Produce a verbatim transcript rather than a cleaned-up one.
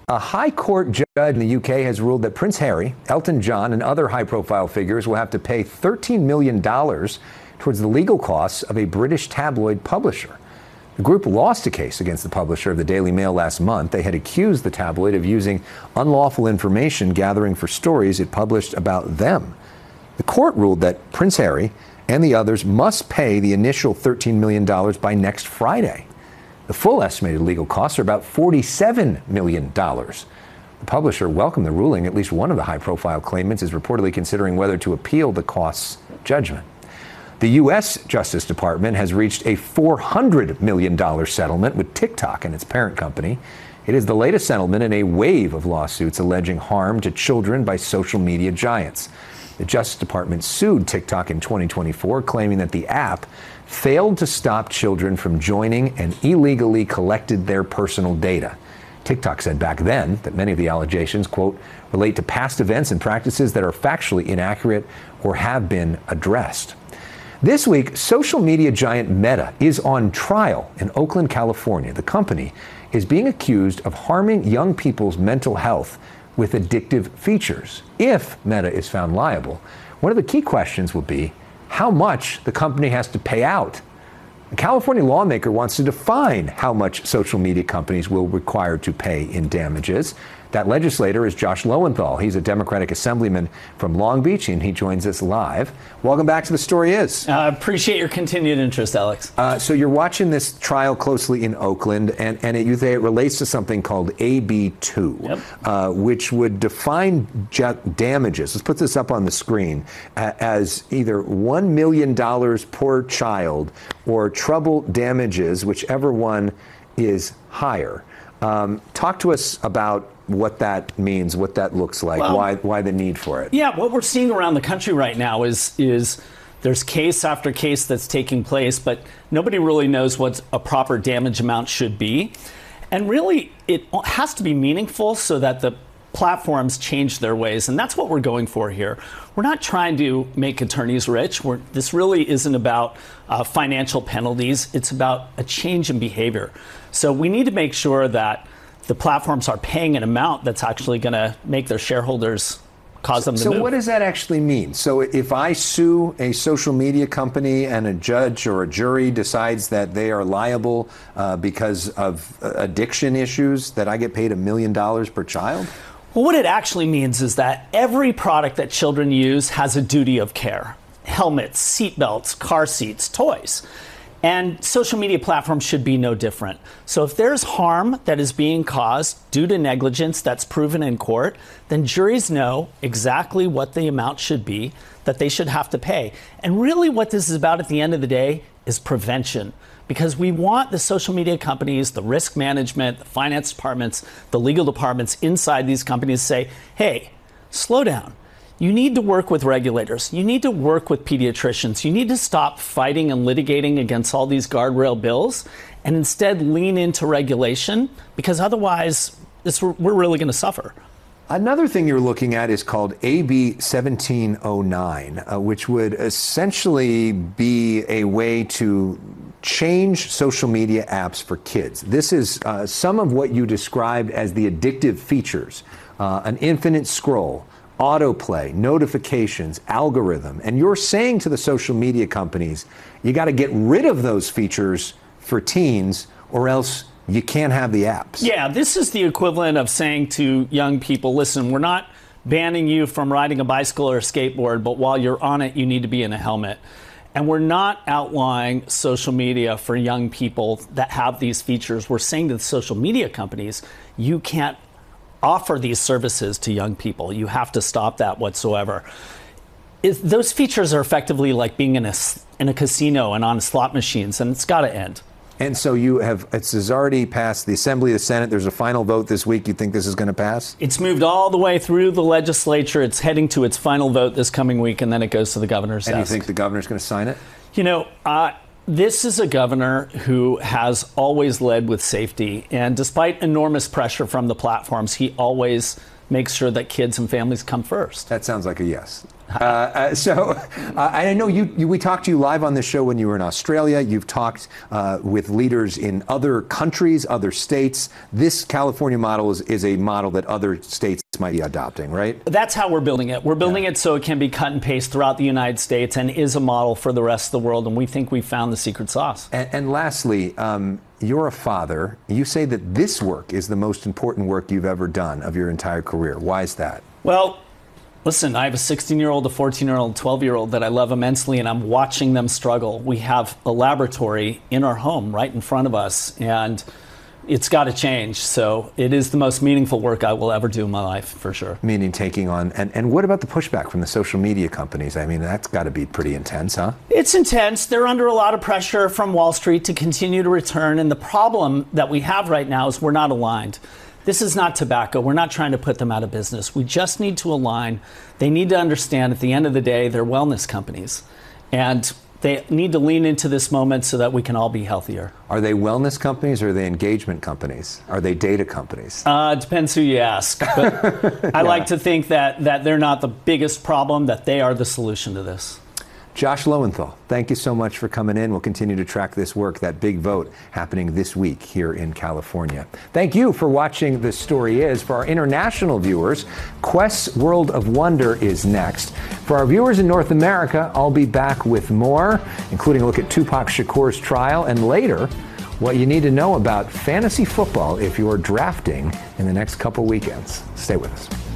A high court judge in the U K has ruled that Prince Harry, Elton John, and other high-profile figures will have to pay thirteen million dollars towards the legal costs of a British tabloid publisher. The group lost a case against the publisher of the Daily Mail last month. They had accused the tabloid of using unlawful information gathering for stories it published about them. The court ruled that Prince Harry and the others must pay the initial thirteen million dollars by next Friday. The full estimated legal costs are about forty-seven million dollars. The publisher welcomed the ruling. At least one of the high-profile claimants is reportedly considering whether to appeal the costs judgment. The U S Justice Department has reached a four hundred million dollars settlement with TikTok and its parent company. It is the latest settlement in a wave of lawsuits alleging harm to children by social media giants. The Justice Department sued TikTok in twenty twenty-four, claiming that the app failed to stop children from joining and illegally collected their personal data. TikTok said back then that many of the allegations, quote, relate to past events and practices that are factually inaccurate or have been addressed. This week, social media giant Meta is on trial in Oakland, California. The company is being accused of harming young people's mental health with addictive features. If Meta is found liable, one of the key questions will be how much the company has to pay out. A California lawmaker wants to define how much social media companies will require to pay in damages. That legislator is Josh Lowenthal. He's a Democratic assemblyman from Long Beach, and he joins us live. Welcome back to The Story Is. I uh, appreciate your continued interest, Alex. Uh, so you're watching this trial closely in Oakland, and, and it, you say it relates to something called A B two, yep. uh, which would define ju- damages. Let's put this up on the screen uh, as either one million dollars per child or trouble damages, whichever one is higher. Um, talk to us about what that means, what that looks like, well, why why the need for it. Yeah, what we're seeing around the country right now is is there's case after case that's taking place, but nobody really knows what a proper damage amount should be. And really, it has to be meaningful so that the platforms change their ways, and that's what we're going for here. We're not trying to make attorneys rich. We're, this really isn't about uh, financial penalties. It's about a change in behavior. So we need to make sure that the platforms are paying an amount that's actually going to make their shareholders cause them to so move. So what does that actually mean? So if I sue a social media company and a judge or a jury decides that they are liable uh, because of uh, addiction issues, that I get paid a million dollars per child? Well, what it actually means is that every product that children use has a duty of care. Helmets, seatbelts, car seats, toys. And social media platforms should be no different. So if there's harm that is being caused due to negligence that's proven in court, then juries know exactly what the amount should be that they should have to pay. And really what this is about at the end of the day is prevention. Because we want the social media companies, the risk management, the finance departments, the legal departments inside these companies say, hey, slow down. You need to work with regulators. You need to work with pediatricians. You need to stop fighting and litigating against all these guardrail bills and instead lean into regulation, because otherwise this, we're really going to suffer. Another thing you're looking at is called A B seventeen oh nine, uh, which would essentially be a way to change social media apps for kids. This is uh, some of what you described as the addictive features, uh, an infinite scroll, autoplay, notifications, algorithm. And you're saying to the social media companies, you got to get rid of those features for teens or else you can't have the apps. Yeah, this is the equivalent of saying to young people, listen, we're not banning you from riding a bicycle or a skateboard, but while you're on it, you need to be in a helmet. And we're not outlawing social media for young people that have these features. We're saying to the social media companies, you can't offer these services to young people. You have to stop that whatsoever. It, those features are effectively like being in a, in a casino and on slot machines, and it's got to end. And so you have, it's has already passed the Assembly, the Senate. There's a final vote this week. You think this is going to pass? It's moved all the way through the legislature. It's heading to its final vote this coming week, and then it goes to the governor's desk. And you think the governor's going to sign it? You know, uh, this is a governor who has always led with safety. And despite enormous pressure from the platforms, he always make sure that kids and families come first. That sounds like a yes. Uh, uh, so uh, I know you, you, we talked to you live on this show when you were in Australia. You've talked uh, with leaders in other countries, other states. This California model is, is a model that other states might be adopting, right? That's how we're building it. We're building Yeah. it so it can be cut and paste throughout the United States and is a model for the rest of the world. And we think we found the secret sauce. And, and lastly, um, you're a father. You say that this work is the most important work you've ever done of your entire career. Why is that? Well, listen, I have a sixteen-year-old, a fourteen-year-old, twelve-year-old that I love immensely, and I'm watching them struggle. We have a laboratory in our home right in front of us, and it's got to change. So it is the most meaningful work I will ever do in my life, for sure. Meaning taking on, and, and what about the pushback from the social media companies? I mean, that's got to be pretty intense, huh? It's intense. They're under a lot of pressure from Wall Street to continue to return, and the problem that we have right now is we're not aligned. This is not tobacco. We're not trying to put them out of business. We just need to align. They need to understand at the end of the day, they're wellness companies. And they need to lean into this moment so that we can all be healthier. Are they wellness companies or are they engagement companies? Are they data companies? Uh, it depends who you ask. But I Yeah. like to think that, that they're not the biggest problem, that they are the solution to this. Josh Lowenthal, thank you so much for coming in. We'll continue to track this work, that big vote happening this week here in California. Thank you for watching The Story Is. For our international viewers, Quest's World of Wonder is next. For our viewers in North America, I'll be back with more, including a look at Tupac Shakur's trial, and later, what you need to know about fantasy football if you're drafting in the next couple weekends. Stay with us.